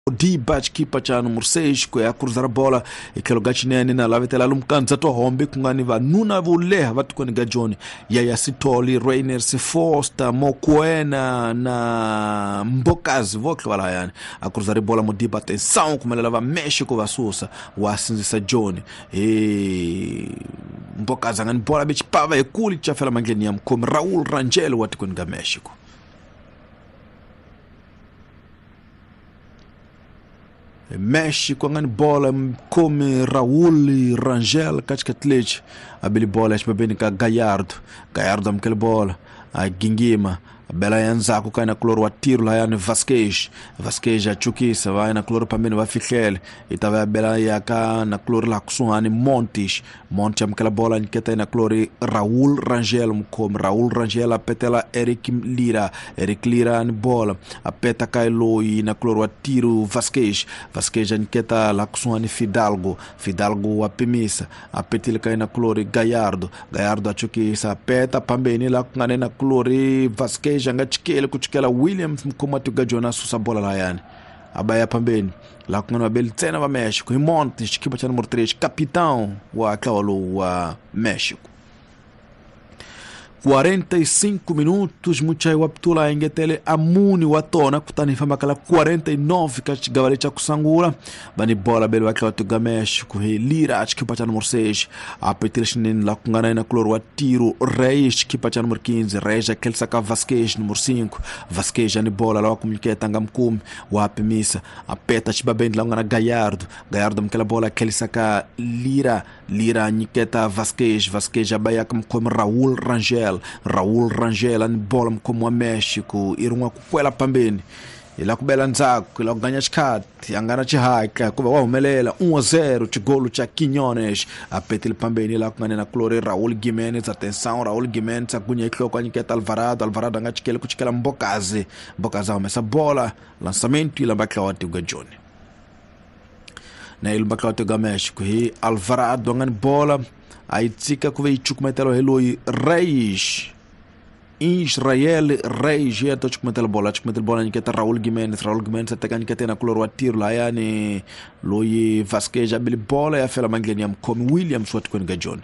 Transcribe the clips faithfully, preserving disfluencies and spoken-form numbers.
Modiba chikipa cha número seis ku ya cruzar a bola ikelo gachinene na lavetela lumkanza to hombe kungani vanuna vuleha vatu kweni gajoni ya Yasitoli, Rainers, Foster, Mokoena na Mbokazi voke wala yani a cruzar a bola. Modiba atenção kumelela va México vasusa wasinzisa Johnny e Mbokazi ngani bola bichi pava ekuli chafela mangeni ya mkomi Raul Rangel watu kweni ga México. México ngani bola mkomi Raul Rangel katika tlechi abili bola shbabeni ka Gallardo Gallardo amkele bola a Gingima bela yanzako kaina kloro wa tiro la yani Vasquez Vasquez a chukisa vai na kloro pambeni va fikhele itava bela yaka na kloro la kusuhani Montes Montes amkele bola niketa na kloro Raul Rangel mkomi Raul Rangel apetela Eric Lira Eric Lira ni bola apeta kailo na kloro wa tiro Vasquez Vasquez niketa la kusuhani Fidalgo Fidalgo apimisa apetile kaina kloro Gallardo Gallardo a chukisa apeta pambeni la kungane na kloro Vasquez janga chikele kuchikela Williams mkomatu gajona susa bola la yani abaya pambeni la kungana beli tena wa México Montes chikipa cha número três capitão wa kawalo wa México. quarenta e cinco minutos muchai waptula ingetele amuni watona kutanifamba kala quarenta e nove kachigavale cha kusangula bani bola beli wakila watu ga México he Lira chikipa cha número seis apetile shinini la kungana ina kloro wa tiro Reis chikipa cha número quinze Reis aquele saka Vasquez número cinco Vasquez ani bola la wakumiketa nga mkumi wapimisa apeta chibabendi la ngana Gallardo Gallardo mkela bola aquele saka Lira Lira niketa Vasquez Vasquez abaya kumkumi Raul Rangel Raul Rangel ani bola mkomi wa México irunga kukwela pambeni ila kubela nzako ila kuganya chikati angana chihaka kuba wahumelela um a zero chigolo cha Quiñones apetile pambeni ila kungane na klore Raul Giménez. Atenção Raul Giménez agunya ikloko aniketa Alvarado Alvarado anga chikele kuchikela Mbokazi Mbokazi amesa bola lançamento ila mbakla wati uga Johnny na ila mbakla wati uga México hii Alvarado angani bola aitika kuve ichukumetelo heloi Reis Israel Reis ya to chukumetelo bola chukumetelo bola niketa Raul Giménez Raul Giménez ataka niketa na kloro wa tiro la yani loyi Vasquez abili bola ya fela mangeni ya mkomi Williams watu kweni gajoni.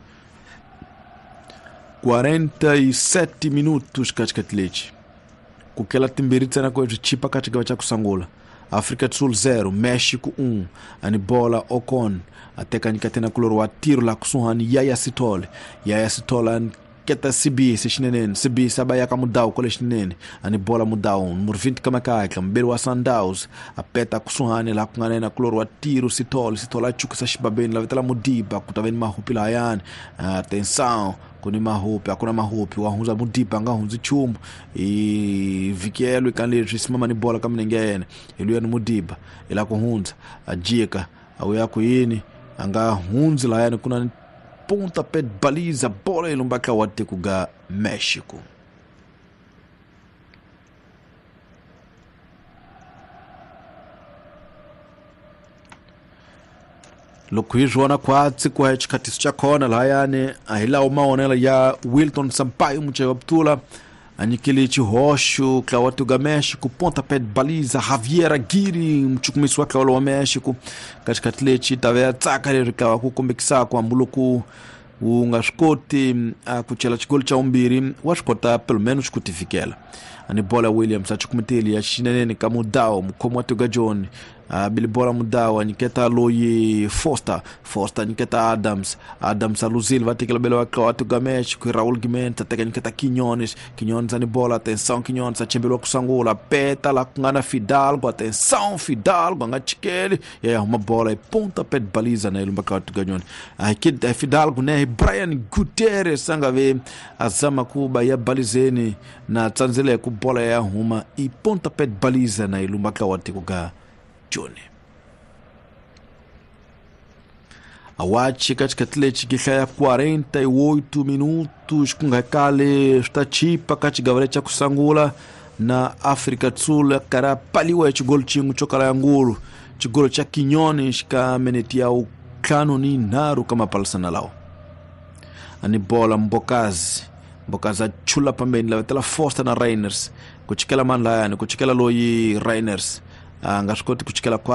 quarenta e sete minutos katika tlechi kukela timbiritsa na kwetu chipa katika wacha kusangula. Afrika Sul zero México um ani bola Ocon ateka niketa na kloro wa tiro la kusuhani ya Yasitoli ya Yasitoli keta C B se shinenen C B sabaya ka mudao kole shinenen ani bola mudao número vinte kama kaika mbele wa Sandaus apeta kusuhani la kungane na kloro wa tiro Sitoli Sitoli chukisa shibabeni la vitala Modiba kutaveni mahupi la yani. Atenção kuni mahupi akuna mahupi wahunza Modiba nga hunzi chumbu i vikelo ikanle simama ni bola kama ningene ilu ya Modiba ila kuhunza ajika au yako yini anga hunzi la yani kuna ponta pé de baliza bola ilumbaka wate kuga México. Lokuijona kwatsi kwa hechikatisu cha kona la yani ahila umaonela ya Wilton Sampaio mcha waptula anikilichi hoshu kwa watu ga México ponta pé de baliza Javier Aguirre mchukumisu wake wala wa México katika tlechi tavea tsakarika wakukumbikisa kwa mbuluku unga shkoti kuchela chigoli cha umbiri washkota pelo menos kutifikela ani bola Williams achukumiteli ya shinene kama dao mkomo watu ga John Uh, bili bola mudawa niketa loyi Foster Foster niketa Adams Adams aluzil vatikela bela waka watu ga México Raul Giménez ateka niketa Quiñones Quiñones ani bola. Atenção Quiñones achembelwa kusangula peta la kungana Fidalgo. Atenção Fidalgo anga chikeli ya uma bola e ponta pé de baliza na ilumbaka watu ga John akid Fidalgo ne Brian Gutierrez anga ve azama kuba ya balizeni na tanzele ku bola ya huma i ponta pé de baliza na ilumbaka watu ga Johnny. Awachi katika tlechi kishaya quarenta e oito minutos kungakale stachipa katika gavalecha kusangula na Afrika Sul kara paliwa chigol chingu chokala yangulu chigol cha Quiñones ka menetia ukanoni naru kama palsana lao ani bola Mbokazi Mbokazi chula pambeni la tela Foster na Rainers kuchikela man la yani kuchikela loyi Rainers ngashikoti kuchikela kwa